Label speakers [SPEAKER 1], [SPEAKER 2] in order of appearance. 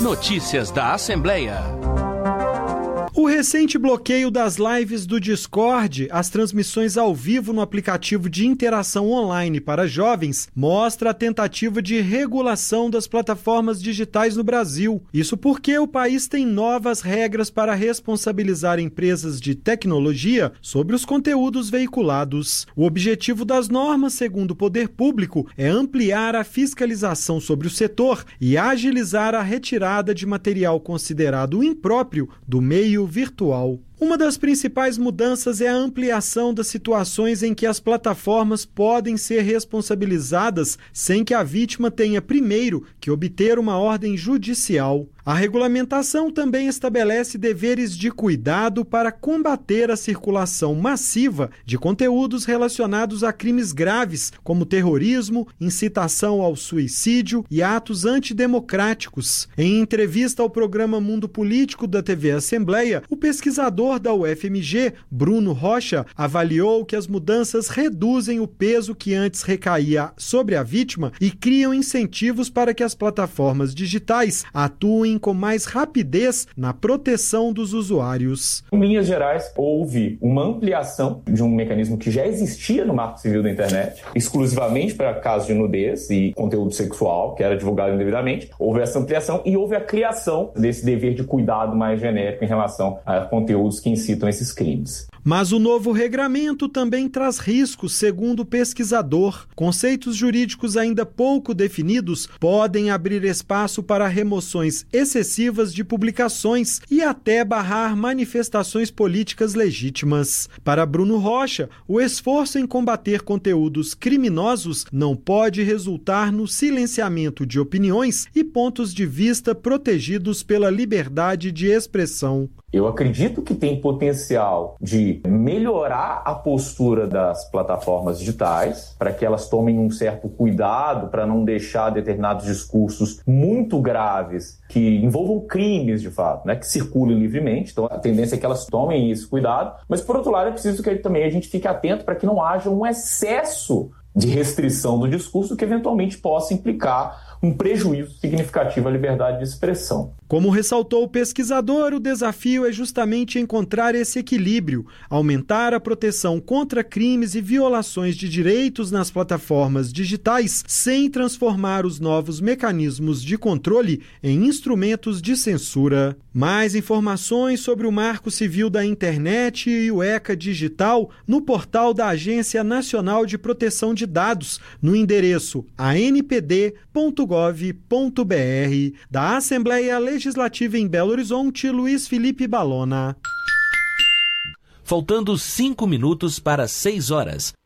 [SPEAKER 1] Notícias da Assembleia.
[SPEAKER 2] O recente bloqueio das lives do Discord, as transmissões ao vivo no aplicativo de interação online para jovens, mostra a tentativa de regulação das plataformas digitais no Brasil. Isso porque o país tem novas regras para responsabilizar empresas de tecnologia sobre os conteúdos veiculados. O objetivo das normas, segundo o poder público, é ampliar a fiscalização sobre o setor e agilizar a retirada de material considerado impróprio do meio virtual. Uma das principais mudanças é a ampliação das situações em que as plataformas podem ser responsabilizadas sem que a vítima tenha primeiro que obter uma ordem judicial. A regulamentação também estabelece deveres de cuidado para combater a circulação massiva de conteúdos relacionados a crimes graves, como terrorismo, incitação ao suicídio e atos antidemocráticos. Em entrevista ao programa Mundo Político da TV Assembleia, o pesquisador da UFMG, Bruno Rocha, avaliou que as mudanças reduzem o peso que antes recaía sobre a vítima e criam incentivos para que as plataformas digitais atuem com mais rapidez na proteção dos usuários.
[SPEAKER 3] Em linhas gerais, houve uma ampliação de um mecanismo que já existia no Marco Civil da Internet, exclusivamente para casos de nudez e conteúdo sexual, que era divulgado indevidamente. Houve essa ampliação e houve a criação desse dever de cuidado mais genérico em relação a conteúdos que incitam esses crimes.
[SPEAKER 2] Mas o novo regramento também traz riscos, segundo o pesquisador. Conceitos jurídicos ainda pouco definidos podem abrir espaço para remoções excessivas de publicações e até barrar manifestações políticas legítimas. Para Bruno Rocha, o esforço em combater conteúdos criminosos não pode resultar no silenciamento de opiniões e pontos de vista protegidos pela liberdade de expressão.
[SPEAKER 3] Eu acredito que tem potencial de melhorar a postura das plataformas digitais, para que elas tomem um certo cuidado para não deixar determinados discursos muito graves que envolvam crimes de fato, né, que circulem livremente. Então a tendência é que elas tomem esse cuidado, mas por outro lado é preciso que também a gente fique atento para que não haja um excesso de restrição do discurso que eventualmente possa implicar um prejuízo significativo à liberdade de expressão.
[SPEAKER 2] Como ressaltou o pesquisador, o desafio é justamente encontrar esse equilíbrio, aumentar a proteção contra crimes e violações de direitos nas plataformas digitais, sem transformar os novos mecanismos de controle em instrumentos de censura. Mais informações sobre o Marco Civil da Internet e o ECA Digital no portal da Agência Nacional de Proteção de Dados, no endereço anpd.gov.br. Da Assembleia Legislativa em Belo Horizonte, Luiz Felipe Balona.
[SPEAKER 1] Faltando 5 minutos para 6 horas.